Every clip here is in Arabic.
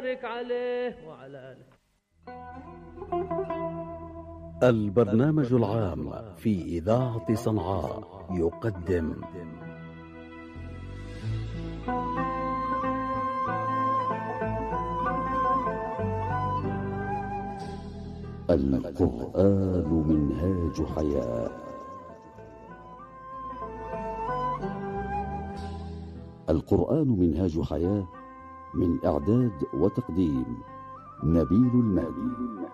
وبارك عليه وعلى آله. البرنامج العام في إذاعة صنعاء يقدم القرآن منهاج حياة. القرآن منهاج حياة، من إعداد وتقديم نبيل المهدي.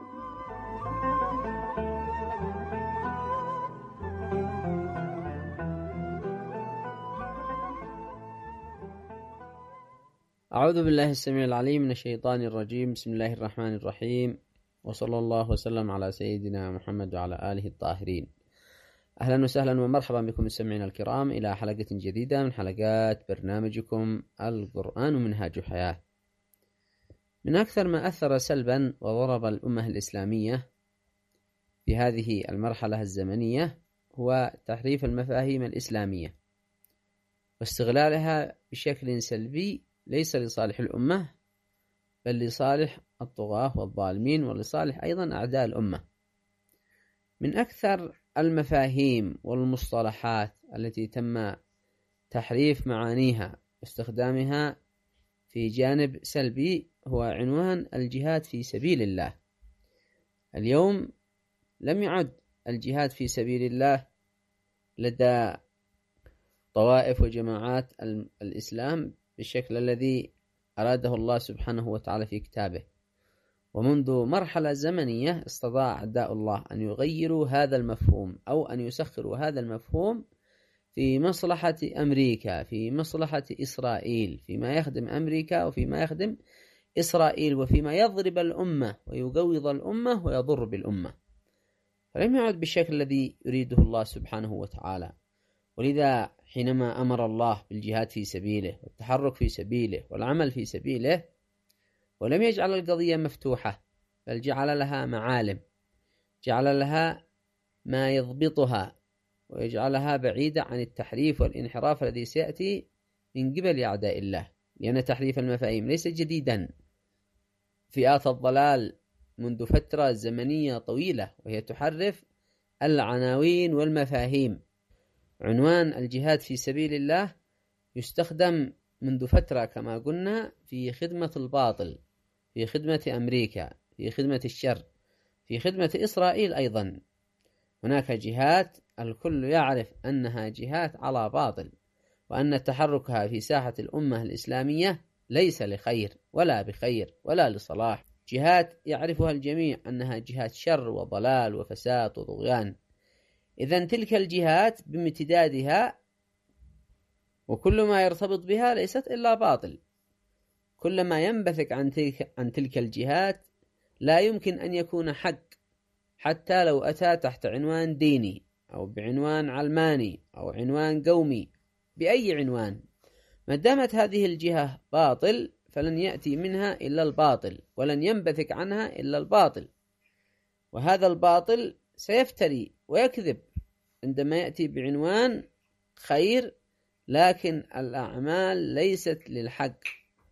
أعوذ بالله السميع العليم من الشيطان الرجيم. بسم الله الرحمن الرحيم، وصلى الله وسلم على سيدنا محمد وعلى آله الطاهرين. أهلا وسهلا ومرحبا بكم مستمعينا الكرام إلى حلقة جديدة من حلقات برنامجكم القرآن منهاج حياة. من أكثر ما أثر سلبا وضرب الأمة الإسلامية في هذه المرحلة الزمنية هو تحريف المفاهيم الإسلامية واستغلالها بشكل سلبي، ليس لصالح الأمة بل لصالح الطغاة والظالمين ولصالح أيضا أعداء الأمة. من أكثر المفاهيم والمصطلحات التي تم تحريف معانيها واستخدامها في جانب سلبي هو عنوان الجهاد في سبيل الله. اليوم لم يعد الجهاد في سبيل الله لدى طوائف وجماعات الإسلام بالشكل الذي أراده الله سبحانه وتعالى في كتابه، ومنذ مرحلة زمنية استطاع أعداء الله أن يغيروا هذا المفهوم أو أن يسخروا هذا المفهوم في مصلحة أمريكا، في مصلحة إسرائيل، فيما يخدم أمريكا وفيما يخدم إسرائيل، وفيما يضرب الأمة ويقوض الأمة ويضر بالأمة. فلم يعد بالشكل الذي يريده الله سبحانه وتعالى. ولذا حينما أمر الله بالجهاد في سبيله والتحرك في سبيله والعمل في سبيله، ولم يجعل القضية مفتوحة بل جعل لها معالم، جعل لها ما يضبطها ويجعلها بعيدة عن التحريف والانحراف الذي سيأتي من قبل أعداء الله. لأن تحريف المفاهيم ليس جديدا. فئات الضلال منذ فترة زمنية طويلة وهي تحرف العناوين والمفاهيم. عنوان الجهاد في سبيل الله يستخدم منذ فترة كما قلنا في خدمة الباطل، في خدمة أمريكا، في خدمة الشر، في خدمة إسرائيل أيضا. هناك جهات الكل يعرف أنها جهات على باطل، وأن تحركها في ساحة الأمة الإسلامية ليس لخير ولا بخير ولا لصلاح. جهات يعرفها الجميع أنها جهات شر وضلال وفساد وطغيان. إذن تلك الجهات بامتدادها وكل ما يرتبط بها ليست إلا باطل. كل ما ينبثق عن تلك الجهات لا يمكن أن يكون حق، حتى لو أتى تحت عنوان ديني أو بعنوان علماني أو عنوان قومي، بأي عنوان. ما دامت هذه الجهة باطل فلن يأتي منها إلا الباطل، ولن ينبثق عنها إلا الباطل. وهذا الباطل سيفتري ويكذب عندما يأتي بعنوان خير، لكن الأعمال ليست للحق.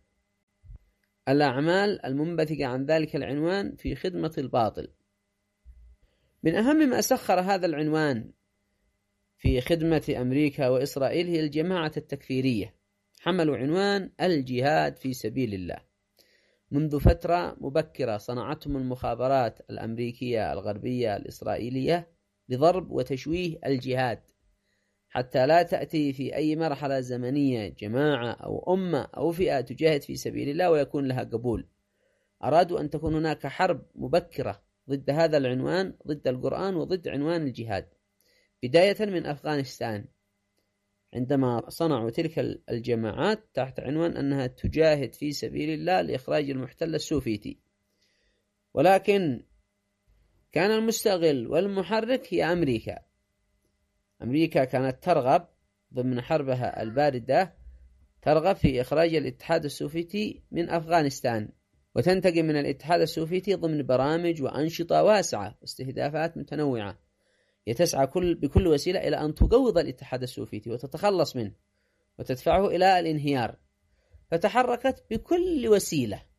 الأعمال المنبثقة عن ذلك العنوان في خدمة الباطل. من أهم ما سخر هذا العنوان في خدمة أمريكا وإسرائيل هي الجماعة التكفيرية. حملوا عنوان الجهاد في سبيل الله منذ فترة مبكرة. صنعتهم المخابرات الأمريكية الغربية الإسرائيلية لضرب وتشويه الجهاد، حتى لا تأتي في أي مرحلة زمنية جماعة أو أمة أو فئة تجاهد في سبيل الله ويكون لها قبول. أرادوا أن تكون هناك حرب مبكرة ضد هذا العنوان، ضد القرآن وضد عنوان الجهاد، بداية من أفغانستان، عندما صنعوا تلك الجماعات تحت عنوان أنها تجاهد في سبيل الله لإخراج المحتل السوفيتي. ولكن كان المستغل والمحرك هي أمريكا. أمريكا كانت ترغب ضمن حربها الباردة، ترغب في إخراج الاتحاد السوفيتي من أفغانستان، وتنتقم من الاتحاد السوفيتي ضمن برامج وأنشطة واسعة واستهدافات متنوعة. تسعى بكل وسيلة إلى أن تقوض الاتحاد السوفيتي وتتخلص منه وتدفعه إلى الانهيار. فتحركت بكل وسيلة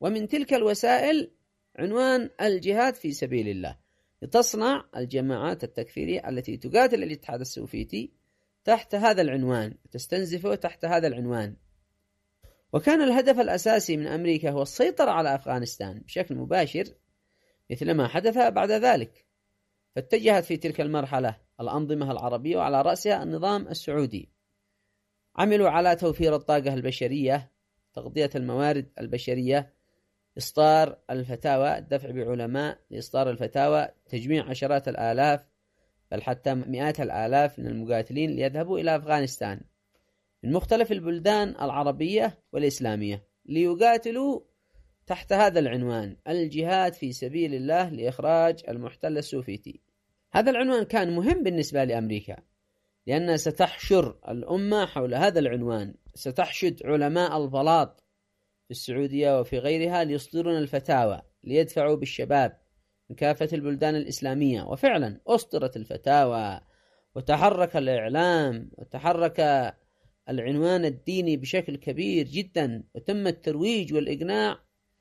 ومن تلك الوسائل عنوان الجهاد في سبيل الله، لتصنع الجماعات التكفيرية التي تقاتل الاتحاد السوفيتي تحت هذا العنوان، تستنزفه تحت هذا العنوان. وكان الهدف الأساسي من أمريكا هو السيطرة على أفغانستان بشكل مباشر مثل ما حدث بعد ذلك. فاتجهت في تلك المرحلة الأنظمة العربية وعلى رأسها النظام السعودي، عملوا على توفير الطاقة البشرية، تغطية الموارد البشرية، إصدار الفتاوى، الدفع بعلماء لإصدار الفتاوى، تجميع عشرات الآلاف بل حتى مئات الآلاف من المقاتلين ليذهبوا إلى أفغانستان من مختلف البلدان العربية والإسلامية ليقاتلوا تحت هذا العنوان، الجهاد في سبيل الله لإخراج المحتل السوفيتي. هذا العنوان كان مهم بالنسبة لأمريكا، لأنها ستحشر الأمة حول هذا العنوان، ستحشد علماء البلاط في السعودية وفي غيرها ليصدرون الفتاوى ليدفعوا بالشباب من كافة البلدان الإسلامية. وفعلا أصدرت الفتاوى وتحرك الإعلام وتحرك العنوان الديني بشكل كبير جدا، وتم الترويج والإقناع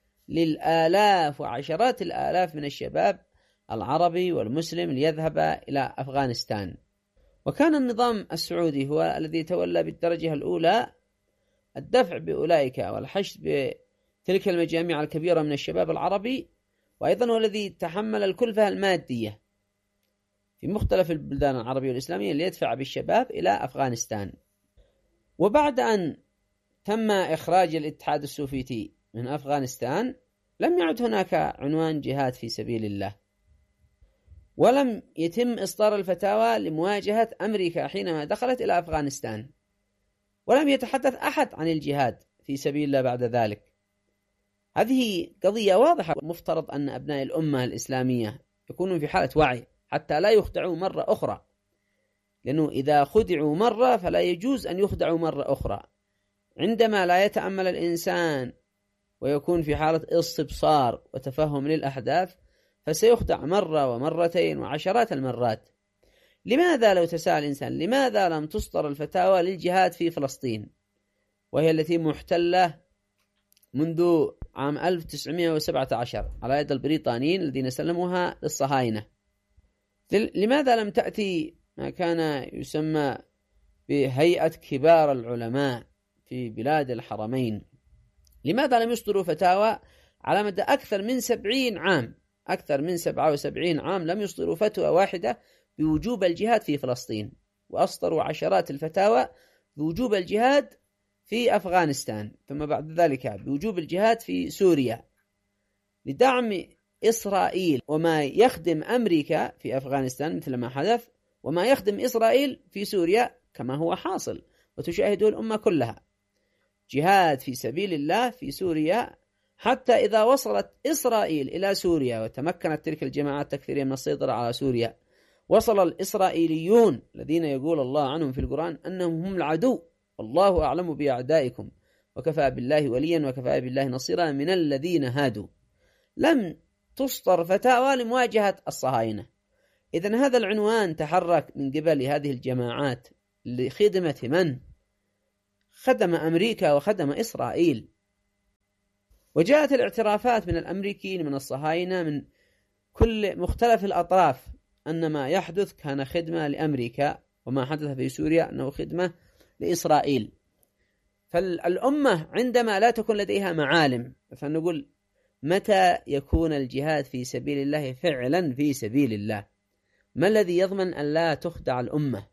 للآلاف وعشرات الآلاف من الشباب العربي والمسلم ليذهب إلى أفغانستان. وكان النظام السعودي هو الذي تولى بالدرجة الأولى الدفع بأولئك والحشد بتلك المجاميع الكبيرة من الشباب العربي، وأيضا هو الذي تحمل الكلفة المادية في مختلف البلدان العربية والإسلامية ليدفع بالشباب إلى أفغانستان. وبعد أن تم إخراج الاتحاد السوفيتي من أفغانستان لم يعد هناك عنوان جهاد في سبيل الله، ولم يتم إصدار الفتاوى لمواجهة أمريكا حينما دخلت إلى أفغانستان، ولم يتحدث أحد عن الجهاد في سبيل الله بعد ذلك. هذه قضية واضحة، مفترض أن أبناء الأمة الإسلامية يكونوا في حالة وعي حتى لا يخدعوا مرة أخرى، لأنه إذا خدعوا مرة فلا يجوز أن يخدعوا مرة أخرى. عندما لا يتأمل الإنسان ويكون في حالة استبصار وتفهم للأحداث فسيخدع مرة ومرتين وعشرات المرات. لماذا لو تساءل الإنسان لماذا لم تصدر الفتاوى للجهاد في فلسطين وهي التي محتلة منذ عام 1917 على يد البريطانيين الذين سلموها للصهاينة؟ لماذا لم تأتي ما كان يسمى بهيئة كبار العلماء في بلاد الحرمين؟ لماذا لم يصدروا فتاوى على مدى أكثر من 70 عام، أكثر من 77 عام لم يصدروا فتوى واحدة بوجوب الجهاد في فلسطين، وأصدروا عشرات الفتاوى بوجوب الجهاد في أفغانستان، ثم بعد ذلك بوجوب الجهاد في سوريا لدعم إسرائيل وما يخدم أمريكا في أفغانستان مثل ما حدث، وما يخدم إسرائيل في سوريا كما هو حاصل وتشاهده الأمة كلها. جهاد في سبيل الله في سوريا، حتى إذا وصلت إسرائيل إلى سوريا وتمكنت تلك الجماعات التكفيرية من السيطرة على سوريا، وصل الإسرائيليون الذين يقول الله عنهم في القرآن أنهم هم العدو والله أعلم بأعدائكم وكفى بالله وليا وكفى بالله نصيرا من الذين هادوا، لم تصدر فتاوى لمواجهة الصهاينة. إذن هذا العنوان تحرك من قبل هذه الجماعات لخدمة من؟ خدم أمريكا وخدم إسرائيل. وجاءت الاعترافات من الأمريكيين من الصهاينة من كل مختلف الأطراف أن ما يحدث كان خدمة لأمريكا، وما حدث في سوريا أنه خدمة لإسرائيل. فالأمة عندما لا تكون لديها معالم فنقول متى يكون الجهاد في سبيل الله فعلا في سبيل الله؟ ما الذي يضمن أن لا تخدع الأمة؟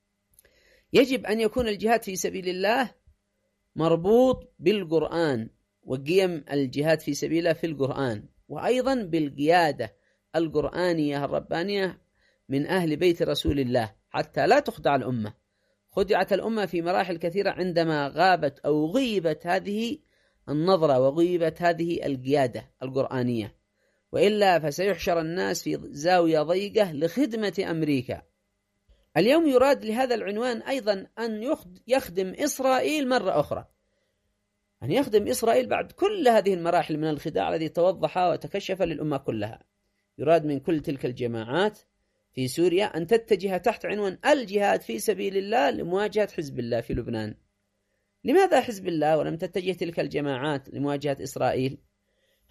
يجب أن يكون الجهاد في سبيل الله مربوط بالقرآن وقيم الجهاد في سبيل الله في القرآن، وأيضا بالقيادة القرآنية الربانية من أهل بيت رسول الله حتى لا تخدع الأمة. خدعت الأمة في مراحل كثيرة عندما غابت أو غيبت هذه النظرة وغيبت هذه القيادة القرآنية، وإلا فسيحشر الناس في زاوية ضيقة لخدمة أمريكا. اليوم يراد لهذا العنوان أيضا أن يخدم إسرائيل مرة أخرى، أن يخدم إسرائيل بعد كل هذه المراحل من الخداع الذي توضح وتكشف للأمة كلها. يراد من كل تلك الجماعات في سوريا أن تتجه تحت عنوان الجهاد في سبيل الله لمواجهة حزب الله في لبنان. لماذا حزب الله ولم تتجه تلك الجماعات لمواجهة إسرائيل؟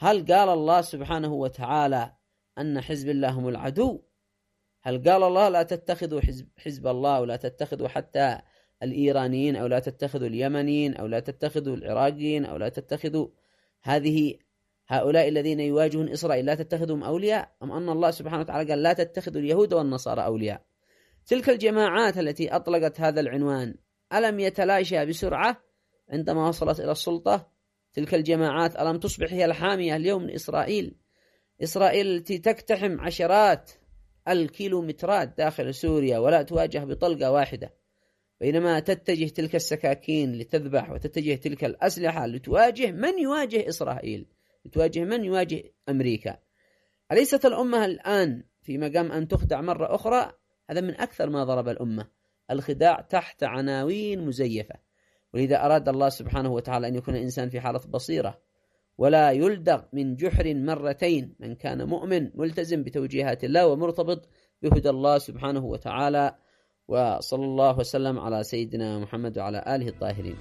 هل قال الله سبحانه وتعالى أن حزب الله هم العدو؟ هل قال الله لا تتخذوا حزب الله ولا تتخذوا حتى الإيرانيين أو لا تتخذوا اليمنيين أو لا تتخذوا العراقيين أو لا تتخذوا هؤلاء الذين يواجهون إسرائيل لا تتخذهم أولياء؟ أم أن الله سبحانه وتعالى قال لا تتخذوا اليهود والنصارى أولياء؟ تلك الجماعات التي أطلقت هذا العنوان ألم يتلاشى بسرعة عندما وصلت إلى السلطة؟ تلك الجماعات ألم تصبح هي الحامية اليوم من إسرائيل التي تقتحم عشرات الكيلومترات داخل سوريا ولا تواجه بطلقة واحدة، بينما تتجه تلك السكاكين لتذبح وتتجه تلك الأسلحة لتواجه من يواجه إسرائيل، لتواجه من يواجه أمريكا. أليست الأمة الآن في مقام أن تخدع مرة أخرى؟ هذا من أكثر ما ضرب الأمة، الخداع تحت عناوين مزيفة. ولذا أراد الله سبحانه وتعالى أن يكون الإنسان في حالة بصيرة ولا يلدغ من جحر مرتين، من كان مؤمن ملتزم بتوجيهات الله ومرتبط بهدى الله سبحانه وتعالى. وصلى الله وسلم على سيدنا محمد وعلى آله الطاهرين.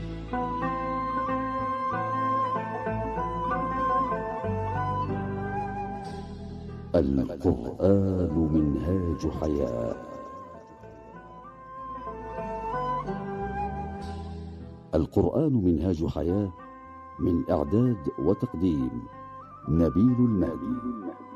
القرآن منهاج حياة. القرآن منهاج حياة، من إعداد وتقديم نبيل المهدي.